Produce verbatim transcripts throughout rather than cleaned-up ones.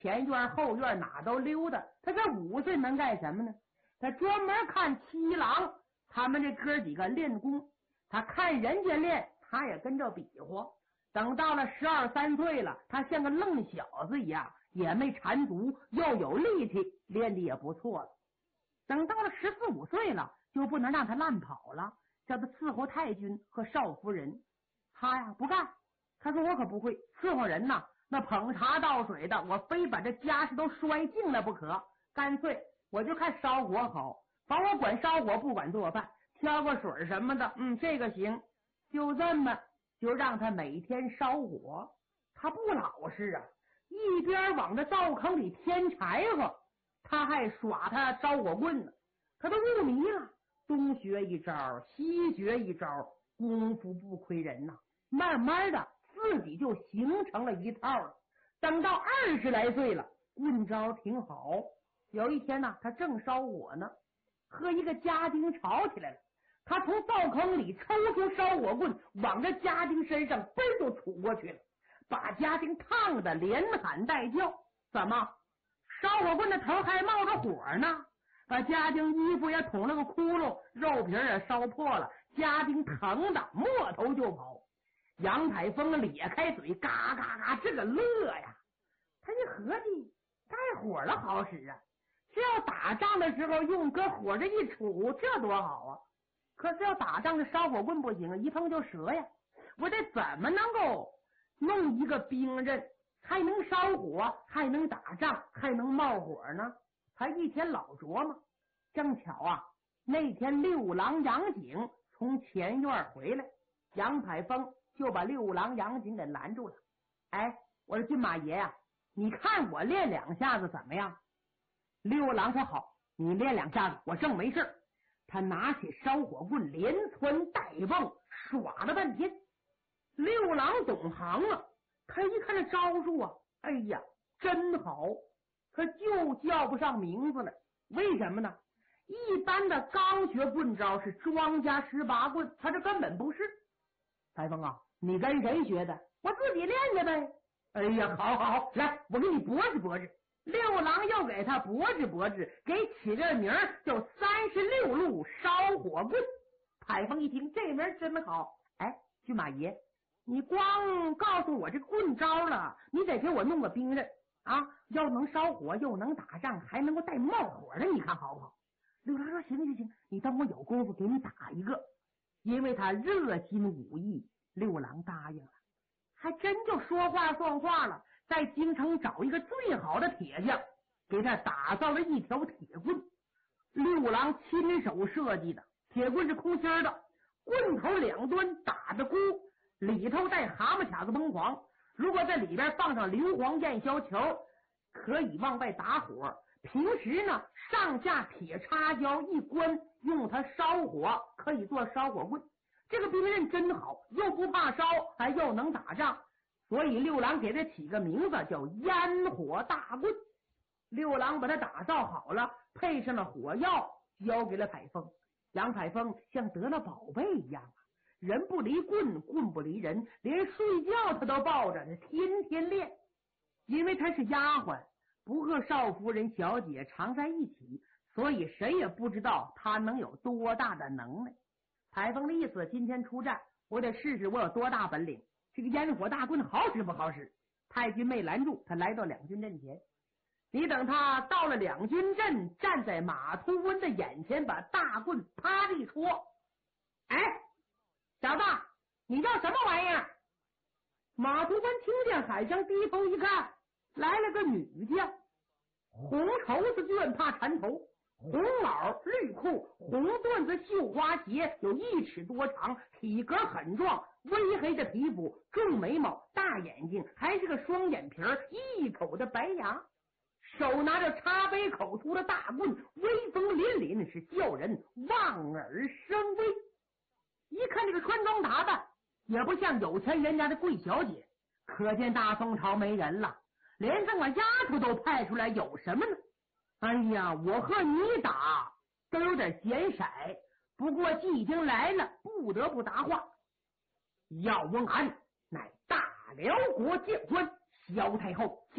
前院后院哪都溜达。他这五岁能干什么呢？他专门看七郎他们这哥几个练功，他看人家练，他也跟着比划。等到了十二三岁了，他像个愣小子一样，也没缠足，又有力气，练的也不错了。等到了十四五岁了，就不能让他乱跑了，叫他伺候太君和少夫人。他呀不干，他说我可不会伺候人呐，那捧茶倒水的，我非把这家事都摔净了不可。干脆我就看烧火好，把我管烧火不管做饭，挑个水什么的，嗯，这个行。就这么就让他每天烧火。他不老实啊，一边往这灶坑里添柴火，他还耍他烧火棍呢。他都入迷了，东学一招西学一招，功夫不亏人呐。慢慢的自己就形成了一套了。等到二十来岁了，棍招挺好。有一天呢，他正烧火呢，和一个家丁吵起来了。他从灶坑里抽出烧火棍，往这家丁身上嘣就杵过去了，把家丁烫得连喊带叫。怎么？烧火棍的头还冒着火呢，把家丁衣服也捅了个窟窿，肉皮也烧破了。家丁疼的摸头就跑。杨凯峰咧开嘴，嘎嘎嘎，这个乐呀！他一合计，带火了好使啊，这要打仗的时候用搁火这一杵，这多好啊！可是要打仗的烧火棍不行啊，一碰就折呀。我得怎么能够弄一个兵刃，还能烧火，还能打仗，还能冒火呢？他一天老琢磨。正巧啊，那天六郎杨景从前院回来，杨凯峰就把六郎杨景给拦住了。哎，我说骏马爷呀、啊，你看我练两下子怎么样？六郎说好，你练两下子，我正没事。他拿起烧火棍，连窜带蹦，耍了半天。六郎懂行了，他一看这招数啊，哎呀，真好，他就叫不上名字来。为什么呢？一般的刚学棍招是庄家十八棍，他这根本不是。台风啊，你跟谁学的？我自己练的呗。哎呀，好好好，来，我给你驳斥驳斥。六郎又给他驳斥驳斥，给起这名叫三十六路烧火棍。台风一听这名真好，哎，骏马爷，你光告诉我这棍招了，你得给我弄个兵刃啊，又能烧火又能打仗，还能够带冒火的，你看好不好？六郎说行行行，你等我有功夫给你打一个。因为他热心武艺，六郎答应了，还真就说话算话了，在京城找一个最好的铁匠，给他打造了一条铁棍。六郎亲手设计的铁棍是空心的，棍头两端打着箍，里头带蛤蟆卡子崩黄。如果在里边放上硫磺焰硝球，可以往外打火。平时呢，上下铁插胶一关，用它烧火，可以做烧火棍。这个兵刃真好，又不怕烧，还又能打仗，所以六郎给他起个名字叫烟火大棍。六郎把它打造好了，配上了火药，交给了凯峰。杨凯峰像得了宝贝一样啊，人不离棍，棍不离人，连睡觉他都抱着，天天练。因为他是丫鬟，不和少夫人小姐常在一起，所以谁也不知道他能有多大的能耐。台风的意思，今天出战，我得试试我有多大本领。这个烟火大棍好使不好使？太君没拦住他，来到两军阵前。你等他到了两军阵，站在马图温的眼前，把大棍啪地戳。哎，小子，你叫什么玩意儿？马图温听见海香，低头一看，来了个女将，红绸子绢帕缠头，红袄绿裤，红缎子绣花鞋，有一尺多长，体格很壮，微黑的皮肤，重眉毛，大眼睛，还是个双眼皮儿，一口的白牙，手拿着茶杯口粗的大棍，威风凛凛，是叫人望而生威。一看这个穿装打扮，也不像有钱人家的贵小姐，可见大宋朝没人了，连这么丫头都派出来，有什么呢？哎呀，我和你打都有点显色，不过既已经来了，不得不答话。耀文安乃大辽国谏官，萧太后驾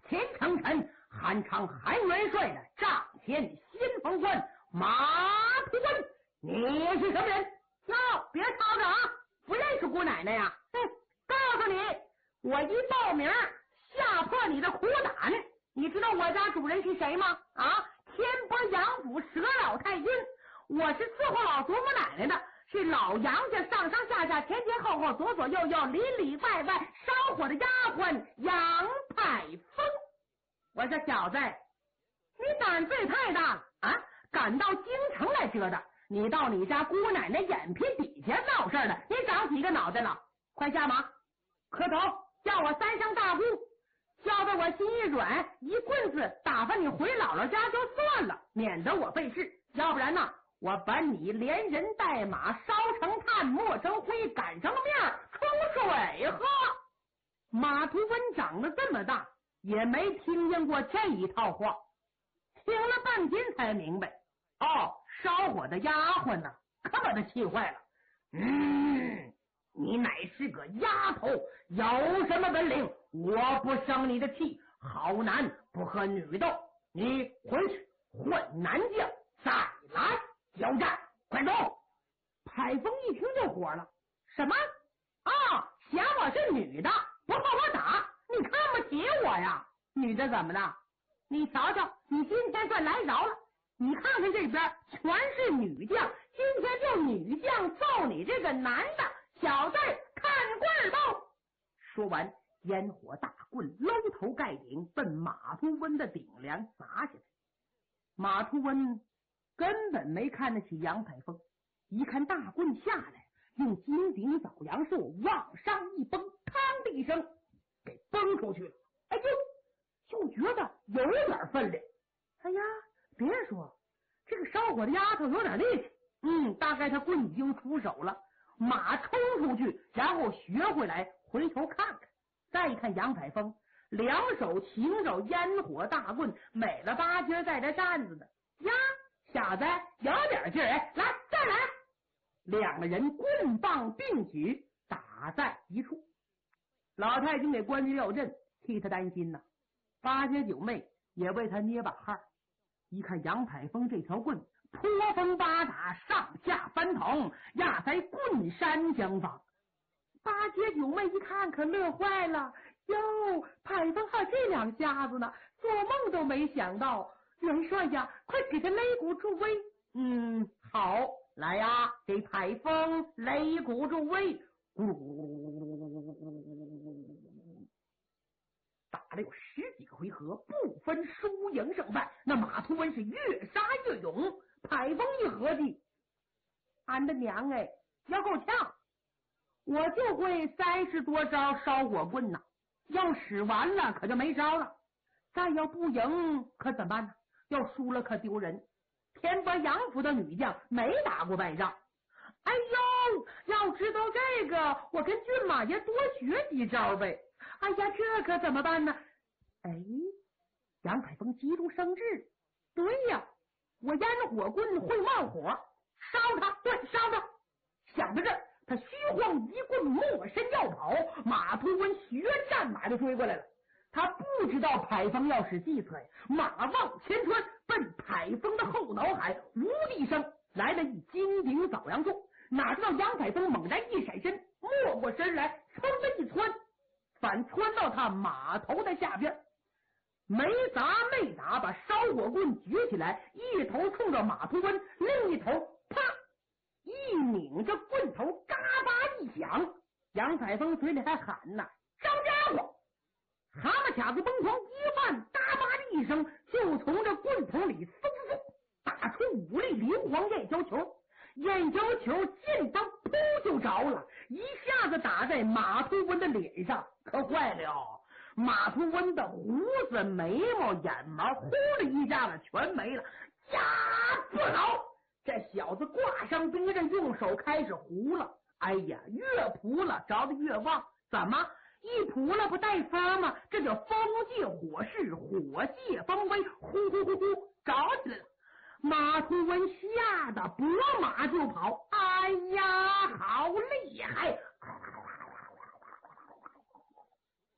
前称臣，韩昌韩元帅的帐前先锋官马图文，你是什么人？哟，别吵着啊，不认识姑奶奶呀？哼，告诉你，我一报名吓破你的苦胆。你知道我家主人是谁吗？啊，天波杨府佘老太君，我是伺候老祖母奶奶的，是老杨家上上下下前前后后左左右右里里外外烧火的丫鬟杨排风。我说小子，你胆子也太大了啊！敢到京城来折腾，你到你家姑奶奶眼皮底下闹事了，你长几个脑袋了？快下马，磕头叫我三声大姑，叫得我心一软，一棍子打发你回姥姥家就算了，免得我费事。要不然呢，我把你连人带马烧成炭，磨成灰，擀成面，冲水喝。马图文长得这么大，也没听见过这一套话，听了半天才明白，哦，烧火的丫鬟呢，可把他气坏了。嗯，你乃是个丫头，有什么本领？我不生你的气。好男不和女斗，你回去换男将，再来交战，快走！海峰一听就火了，什么啊？嫌我是女的，不怕我打？你看不起我呀？女的怎么的？你瞧瞧，你今天算来着了。你看看这边全是女将，今天就女将揍你这个男的，小子看棍吧！说完，烟火大棍搂头盖顶奔马图温的顶梁砸下来。马图温根本没看得起杨排风，一看大棍下来，用金顶枣阳寿往上一崩，嘡的一声给崩出去了。哎呦，就觉得有点分量。哎呀，别说，这个烧火的丫头有点力气。嗯，大概他棍已经出手了。马冲出去，然后学回来，回头看看，再一看杨排风，两手擎着烟火大棍，美了八截在这站着呢。呀，小子有点劲儿，哎，来再来！两个人棍棒并举，打在一处。老太君给关于廖镇替他担心呐，八姐九妹也为他捏把汗。一看杨排风这条棍泼风八打，上下翻腾，压在棍山相仿。八姐九妹一看可乐坏了，哟，排风还有这两下子呢，做梦都没想到。元帅呀，快给他擂鼓助威！嗯，好，来呀，给排风擂鼓助威！咕噜咕噜咕噜咕噜咕噜咕噜，打了有十几个回合，不分输赢胜败。那马图文是越杀越勇。排风一合计，俺的娘哎，要够呛！我就会三十多招烧火棍呐，要使完了可就没招了。再要不赢可怎么办呢？要输了可丢人。天波杨府的女将没打过败仗。哎呦，要知道这个，我跟骏马爷多学几招呗。哎呀，这可怎么办呢？哎，杨排风急中生智，对呀，我烟火棍会冒火，烧他，对，烧他。想到这儿，他虚晃一棍，没身要跑。马图文学战马就追过来了。他不知道排风要使计策呀，马往前窜，奔排风的后脑海呜的一声来了一金顶枣阳柱。哪知道杨排风猛然一闪身，没过身来，噌的一窜，反窜到他马头的下边，没砸没打，把烧火棍举起来，一头冲着马图文，另一头啪一拧着棍头，嘎巴一响。杨排风嘴里还喊呢：“招家伙！”蛤蟆卡子崩狂一万，嘎巴的一声，就从这棍头里嗖嗖嗖打出五粒灵黄燕胶球。燕胶球见到噗就着了，一下子打在马图文的脸上，可坏了！马图文的胡子、眉毛、眼毛呼的一下子全没了。呀，不好！这小子挂上兵刃，用手开始胡了。哎呀，越扑了着的越旺。怎么？一扑了不带风吗？这叫风借火势，火借风威，呼呼呼呼着起来了。马图文吓得拨马就跑。哎呀，好厉害！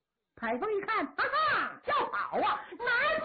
彩凤一看，哈哈，叫跑啊，哪儿跑？